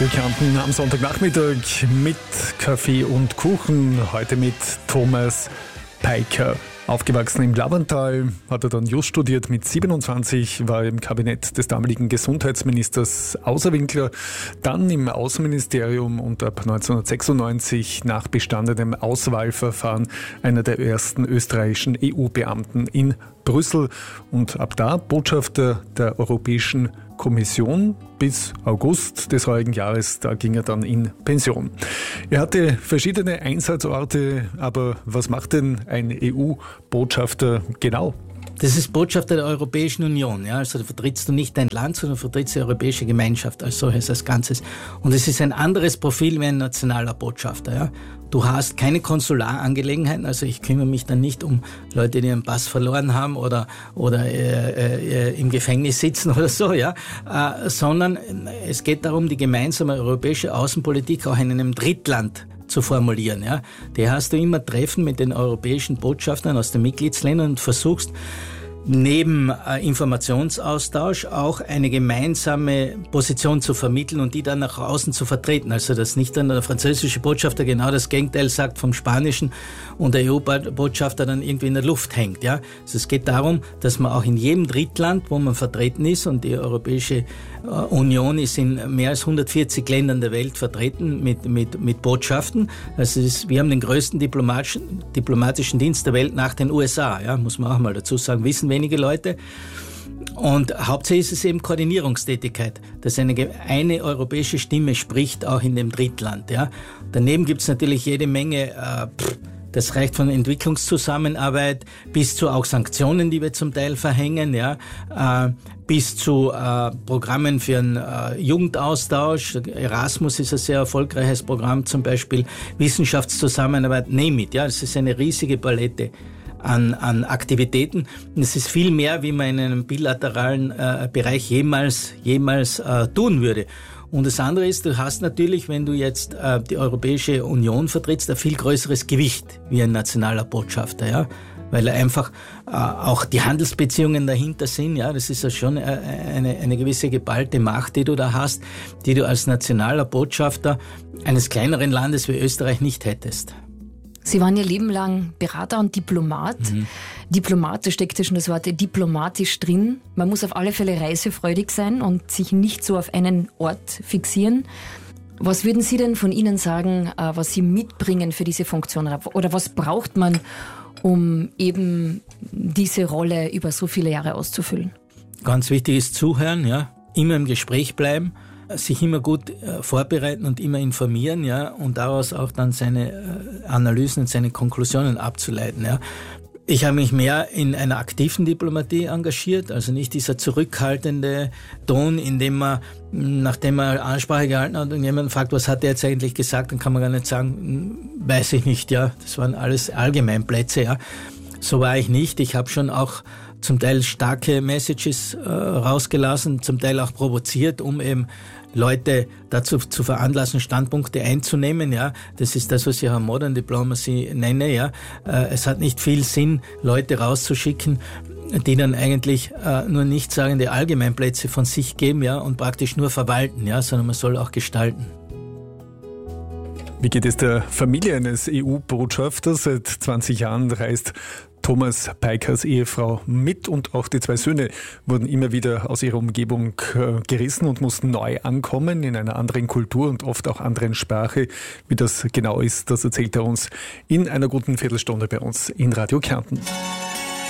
Radio Kärnten am Sonntagnachmittag mit Kaffee und Kuchen. Heute mit Thomas Peiker. Aufgewachsen im Lavantal, hat er dann Jus studiert mit 27, war im Kabinett des damaligen Gesundheitsministers Außerwinkler, dann im Außenministerium und ab 1996 nach bestandenem Auswahlverfahren einer der ersten österreichischen EU-Beamten in Brüssel und ab da Botschafter der Europäischen Kommission bis August des heurigen Jahres, da ging er dann in Pension. Er hatte verschiedene Einsatzorte, aber was macht denn ein EU-Botschafter genau? Das ist Botschafter der Europäischen Union. Ja? Also da vertrittst du nicht dein Land, sondern vertrittst die Europäische Gemeinschaft als solches, als Ganzes. Und es ist ein anderes Profil wie ein nationaler Botschafter. Ja? Du hast keine Konsularangelegenheiten, also ich kümmere mich dann nicht um Leute, die ihren Pass verloren haben oder im Gefängnis sitzen oder so, ja, sondern es geht darum, die gemeinsame europäische Außenpolitik auch in einem Drittland zu formulieren. Ja. Da hast du immer Treffen mit den europäischen Botschaftern aus den Mitgliedsländern und versuchst neben Informationsaustausch auch eine gemeinsame Position zu vermitteln und die dann nach außen zu vertreten. Also dass nicht dann der französische Botschafter genau das Gegenteil sagt vom spanischen und der EU-Botschafter dann irgendwie in der Luft hängt. Ja? Also es geht darum, dass man auch in jedem Drittland, wo man vertreten ist, und die Europäische Union ist in mehr als 140 Ländern der Welt vertreten mit Botschaften. Also wir haben den größten diplomatischen Dienst der Welt nach den USA, ja? Muss man auch mal dazu sagen, wissen wenige Leute. Und hauptsächlich ist es eben Koordinierungstätigkeit, dass eine europäische Stimme spricht, auch in dem Drittland. Ja. Daneben gibt es natürlich jede Menge, das reicht von Entwicklungszusammenarbeit bis zu auch Sanktionen, die wir zum Teil verhängen, ja, bis zu Programmen für einen Jugendaustausch. Erasmus ist ein sehr erfolgreiches Programm, zum Beispiel Wissenschaftszusammenarbeit, name it. Ja. Das ist eine riesige Palette an Aktivitäten. Und es ist viel mehr, wie man in einem bilateralen Bereich jemals tun würde. Und das andere ist, du hast natürlich, wenn du jetzt die Europäische Union vertrittst, ein viel größeres Gewicht wie ein nationaler Botschafter, ja, weil einfach auch die Handelsbeziehungen dahinter sind, ja, das ist ja schon eine gewisse geballte Macht, die du da hast, die du als nationaler Botschafter eines kleineren Landes wie Österreich nicht hättest. Sie waren Ihr Leben lang Berater und Diplomat. Diplomat, da steckt ja schon das Wort diplomatisch drin. Man muss auf alle Fälle reisefreudig sein und sich nicht so auf einen Ort fixieren. Was würden Sie denn von Ihnen sagen, was Sie mitbringen für diese Funktion? Oder was braucht man, um eben diese Rolle über so viele Jahre auszufüllen? Ganz wichtig ist Zuhören, ja, immer im Gespräch bleiben, sich immer gut vorbereiten und immer informieren, ja, und daraus auch dann seine Analysen und seine Konklusionen abzuleiten, ja. Ich habe mich mehr in einer aktiven Diplomatie engagiert, also nicht dieser zurückhaltende Ton, in dem man, nachdem man Ansprache gehalten hat und jemand fragt, was hat er jetzt eigentlich gesagt, dann kann man gar nicht sagen, weiß ich nicht, ja, das waren alles Allgemeinplätze, ja. So war ich nicht. Ich habe schon auch zum Teil starke Messages rausgelassen, zum Teil auch provoziert, um eben Leute dazu zu veranlassen, Standpunkte einzunehmen. Ja, das ist das, was ich auch Modern Diplomacy nenne. Ja, es hat nicht viel Sinn, Leute rauszuschicken, die dann eigentlich nur nichtssagende Allgemeinplätze von sich geben, ja, und praktisch nur verwalten, ja, sondern man soll auch gestalten. Wie geht es der Familie eines EU-Botschafters? Seit 20 Jahren reist Thomas Peikers Ehefrau mit und auch die 2 Söhne wurden immer wieder aus ihrer Umgebung gerissen und mussten neu ankommen in einer anderen Kultur und oft auch anderen Sprache. Wie das genau ist, das erzählt er uns in einer guten Viertelstunde bei uns in Radio Kärnten.